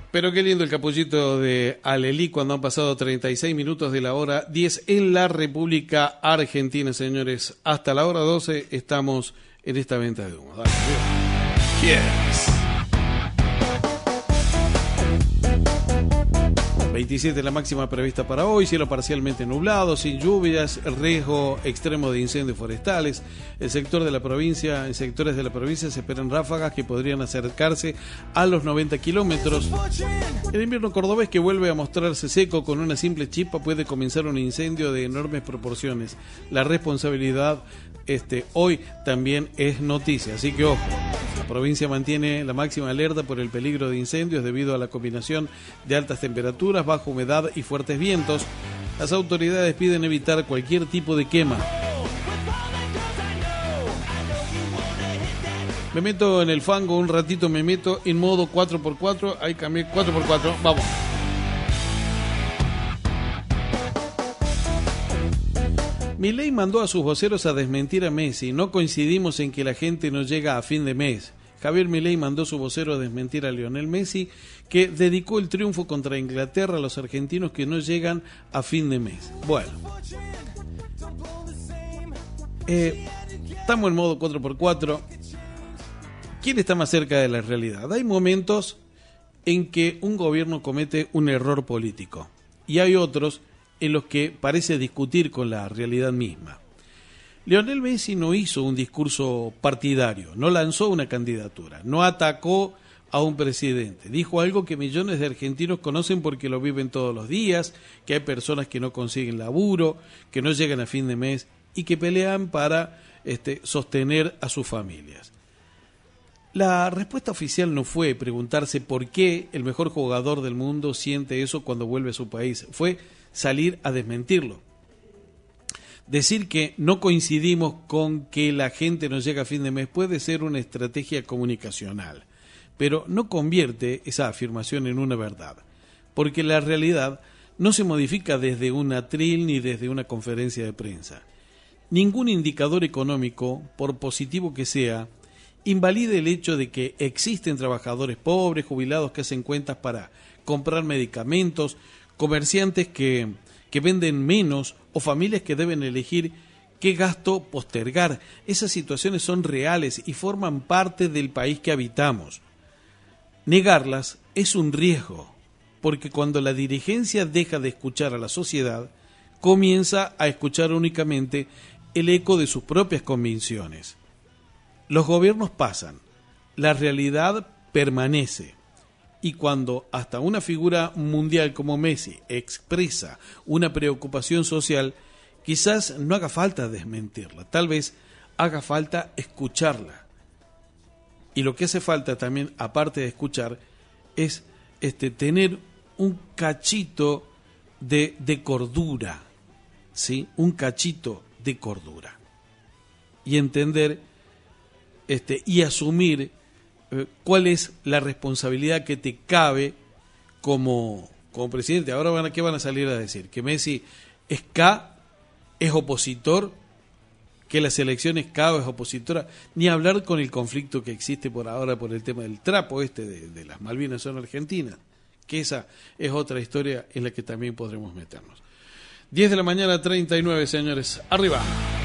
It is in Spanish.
Pero qué lindo el capullito de Alelí cuando han pasado 36 minutos de la hora 10 en la República Argentina, señores. Hasta la hora 12 estamos en esta venta de humo. Dale, yes. 27 la máxima prevista para hoy, cielo parcialmente nublado, sin lluvias, el riesgo extremo de incendios forestales. En sectores de la provincia se esperan ráfagas que podrían acercarse a los 90 kilómetros. El invierno cordobés, que vuelve a mostrarse seco con una simple chispa, puede comenzar un incendio de enormes proporciones. La responsabilidad hoy también es noticia, así que ojo. La provincia mantiene la máxima alerta por el peligro de incendios debido a la combinación de altas temperaturas, baja humedad y fuertes vientos. Las autoridades piden evitar cualquier tipo de quema. Me meto en el fango un ratito, me meto en modo 4x4, ahí cambié 4x4, vamos. Milei mandó a sus voceros a desmentir a Messi. No coincidimos en que la gente no llega a fin de mes. Javier Milei mandó a su vocero a desmentir a Lionel Messi, que dedicó el triunfo contra Inglaterra a los argentinos que no llegan a fin de mes. Bueno, estamos en modo 4x4. ¿Quién está más cerca de la realidad? Hay momentos en que un gobierno comete un error político y hay otros en los que parece discutir con la realidad misma. Lionel Messi no hizo un discurso partidario, no lanzó una candidatura, no atacó a un presidente. Dijo algo que millones de argentinos conocen porque lo viven todos los días, que hay personas que no consiguen laburo, que no llegan a fin de mes y que pelean para sostener a sus familias. La respuesta oficial no fue preguntarse por qué el mejor jugador del mundo siente eso cuando vuelve a su país, fue salir a desmentirlo. Decir que no coincidimos con que la gente no llega a fin de mes puede ser una estrategia comunicacional, pero no convierte esa afirmación en una verdad, porque la realidad no se modifica desde un atril ni desde una conferencia de prensa. Ningún indicador económico, por positivo que sea, invalida el hecho de que existen trabajadores pobres, jubilados que hacen cuentas para comprar medicamentos, comerciantes que venden menos o familias que deben elegir qué gasto postergar. Esas situaciones son reales y forman parte del país que habitamos. Negarlas es un riesgo, porque cuando la dirigencia deja de escuchar a la sociedad, comienza a escuchar únicamente el eco de sus propias convicciones. Los gobiernos pasan, la realidad permanece. Y cuando hasta una figura mundial como Messi expresa una preocupación social, quizás no haga falta desmentirla, tal vez haga falta escucharla. Y lo que hace falta también, aparte de escuchar, es tener un cachito de cordura, ¿sí? Un cachito de cordura. Y entender y asumir cuál es la responsabilidad que te cabe como presidente. Ahora, ¿qué van a salir a decir? ¿Que Messi es K, es opositor? ¿Que la selección es K o es opositora? Ni hablar con el conflicto que existe por ahora por el tema del trapo de las Malvinas son argentinas, que esa es otra historia en la que también podremos meternos. 10 de la mañana, 39, señores. Arriba.